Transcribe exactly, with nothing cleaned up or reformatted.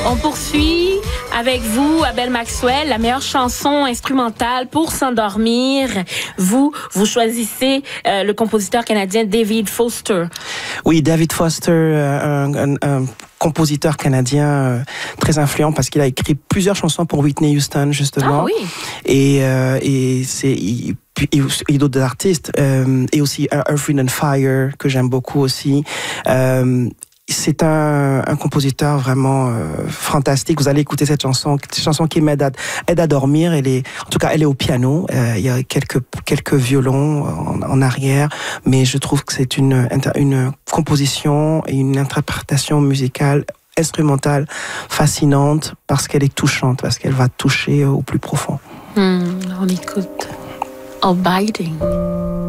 On poursuit avec vous, Abel Maxwell, la meilleure chanson instrumentale pour s'endormir. Vous, vous choisissez euh, le compositeur canadien David Foster. Oui, David Foster, un, un, un compositeur canadien euh, très influent parce qu'il a écrit plusieurs chansons pour Whitney Houston, justement. Ah oui. Et, euh, et c'est... Il, et, et d'autres artistes, euh, et aussi Earth, Wind and Fire, que j'aime beaucoup aussi. Euh, C'est un, un compositeur vraiment euh, fantastique. Vous allez écouter cette chanson, cette chanson qui m'aide à, aide à dormir. Elle est, en tout cas, elle est au piano. Euh, il y a quelques quelques violons en, en arrière, mais je trouve que c'est une une composition et une interprétation musicale instrumentale fascinante parce qu'elle est touchante, parce qu'elle va toucher au plus profond. Hmm, on écoute Abiding.